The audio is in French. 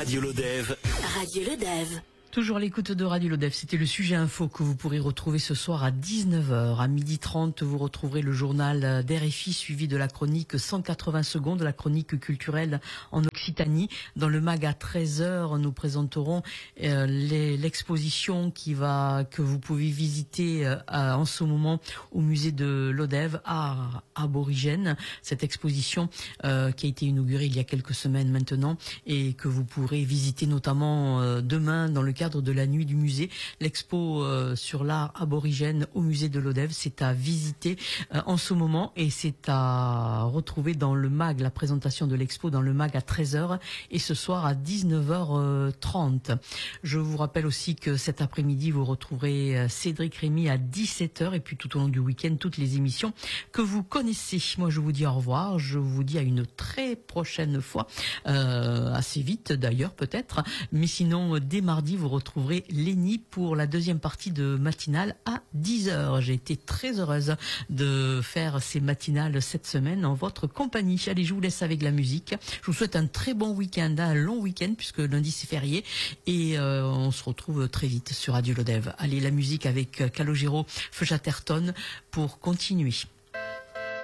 Radio Lodève. Radio Lodève. Toujours à l'écoute de Radio Lodève, c'était le sujet info que vous pourrez retrouver ce soir à 19h. À 12h30, vous retrouverez le journal d'RFI suivi de la chronique 180 secondes, la chronique culturelle en Occitanie. Dans le mag à 13h, nous présenterons l'exposition que vous pouvez visiter en ce moment au musée de Lodève, Art aborigène. Cette exposition qui a été inaugurée il y a quelques semaines maintenant et que vous pourrez visiter notamment demain dans le cadre de la nuit du musée. L'expo sur l'art aborigène au musée de Lodève, c'est à visiter en ce moment et c'est à retrouver dans le mag, la présentation de l'expo dans le mag à 13h et ce soir à 19h30. Je vous rappelle aussi que cet après-midi, vous retrouverez Cédric Rémy à 17h et puis tout au long du week-end, toutes les émissions que vous connaissez. Moi, je vous dis au revoir. Je vous dis à une très prochaine fois, assez vite d'ailleurs peut-être, mais sinon dès mardi, vous retrouverez Lénie pour la deuxième partie de matinale à 10h. J'ai été très heureuse de faire ces matinales cette semaine en votre compagnie. Allez, je vous laisse avec la musique. Je vous souhaite un très bon week-end, un long week-end puisque lundi c'est férié et on se retrouve très vite sur Radio Lodève. Allez, la musique avec Calogero, Feujaterton pour continuer.